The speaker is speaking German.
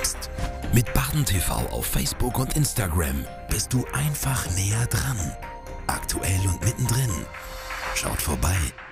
wächst. Mit Baden TV auf Facebook und Instagram bist du einfach näher dran. Aktuell und mittendrin. Schaut vorbei.